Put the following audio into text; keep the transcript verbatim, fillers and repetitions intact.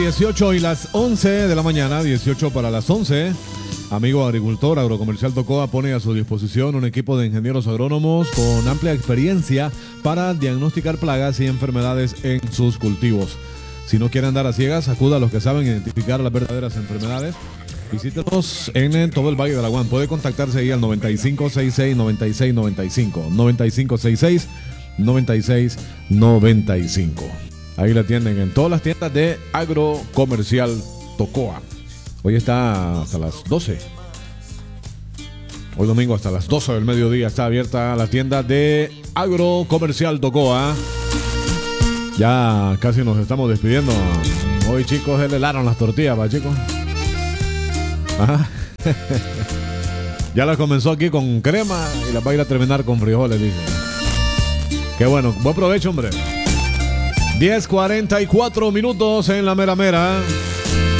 dieciocho y las once de la mañana, dieciocho para las once. Amigo agricultor, Agrocomercial Tocoa pone a su disposición un equipo de ingenieros agrónomos con amplia experiencia para diagnosticar plagas y enfermedades en sus cultivos. Si no quiere andar a ciegas, acuda a los que saben identificar las verdaderas enfermedades. Visítenos en todo el Valle de Araguán. Puede contactarse ahí al noventa y cinco sesenta y seis noventa y seis noventa y cinco. noventa y cinco sesenta y seis noventa y seis noventa y cinco. Ahí la tienen en todas las tiendas de Agrocomercial Tocoa. Hoy está hasta las doce. Hoy domingo hasta las doce del mediodía está abierta la tienda de Agrocomercial Tocoa. Ya casi nos estamos despidiendo. Hoy, chicos, se le helaron las tortillas, ¿va, chicos? Ajá. Ya las comenzó aquí con crema y las va a ir a terminar con frijoles, dice. Qué bueno, buen provecho, hombre. diez cuarenta y cuatro minutos en la mera mera.